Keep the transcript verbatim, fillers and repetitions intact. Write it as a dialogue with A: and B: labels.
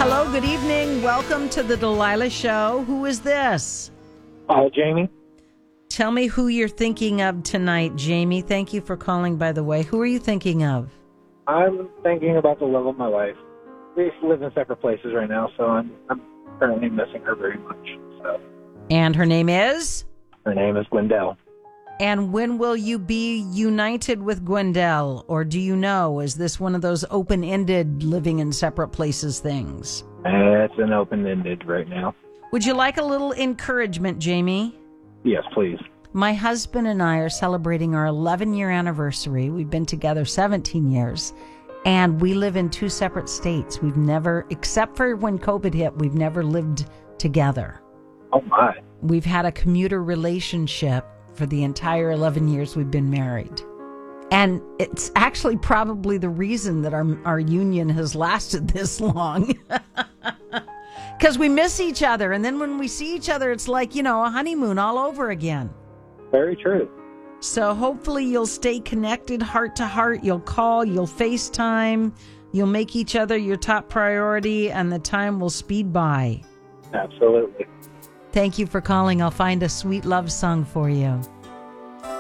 A: Hello, good evening. Welcome to the Delilah Show. Who is this?
B: Uh, Jamie.
A: Tell me who you're thinking of tonight, Jamie. Thank you for calling, by the way. Who are you thinking of?
B: I'm thinking about the love of my life. We live in separate places right now, so I'm, I'm currently missing her very much. So.
A: And her name is?
B: Her name is Gwendell.
A: And when will you be united with Gwendell? Or do you know? Is this one of those open-ended living in separate places things?
B: Uh, it's an open-ended right now.
A: Would you like a little encouragement, Jamie?
B: Yes, please.
A: My husband and I are celebrating our eleven-year anniversary. We've been together seventeen years, and we live in two separate states. We've never, except for when COVID hit, we've never lived together.
B: Oh, my.
A: We've had a commuter relationship for the entire eleven years we've been married. And it's actually probably the reason that our our union has lasted this long. Because we miss each other. And then when we see each other, it's like, you know, a honeymoon all over again.
B: Very true.
A: So hopefully you'll stay connected heart to heart. You'll call, you'll FaceTime, you'll make each other your top priority, and the time will speed by.
B: Absolutely.
A: Thank you for calling. I'll find a sweet love song for you.